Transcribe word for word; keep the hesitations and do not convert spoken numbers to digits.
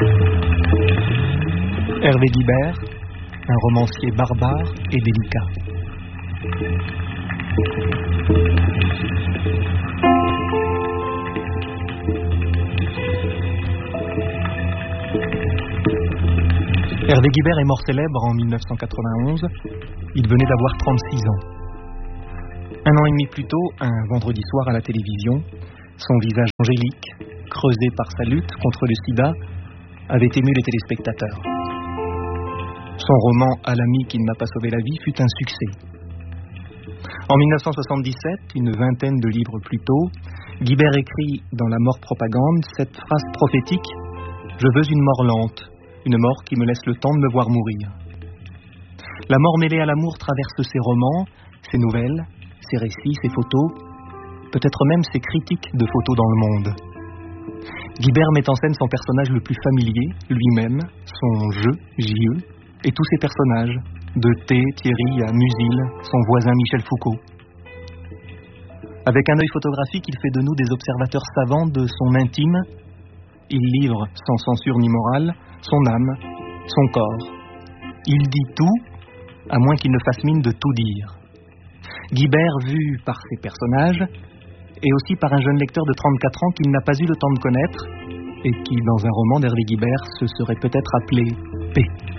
Hervé Guibert, un romancier barbare et délicat. Hervé Guibert est mort célèbre en mille neuf cent quatre-vingt-onze. Il venait d'avoir trente-six ans. Un an et demi plus tôt, un vendredi soir à la télévision, son visage angélique, creusé par sa lutte contre le sida, avait ému les téléspectateurs. Son roman « À l'ami qui ne m'a pas sauvé la vie » fut un succès. En mille neuf cent soixante-dix-sept, une vingtaine de livres plus tôt, Guibert écrit dans La mort propagande cette phrase prophétique « Je veux une mort lente, une mort qui me laisse le temps de me voir mourir ». La mort mêlée à l'amour traverse ses romans, ses nouvelles, ses récits, ses photos, peut-être même ses critiques de photos dans le monde. Guibert met en scène son personnage le plus familier, lui-même, son jeu, J E, et tous ses personnages, de T, Thierry à Musil, son voisin Michel Foucault. Avec un œil photographique, il fait de nous des observateurs savants de son intime. Il livre, sans censure ni morale, son âme, son corps. Il dit tout, à moins qu'il ne fasse mine de tout dire. Guibert, vu par ses personnages, et aussi par un jeune lecteur de trente-quatre ans qu'il n'a pas eu le temps de connaître, et qui, dans un roman d'Hervé Guibert, se serait peut-être appelé P.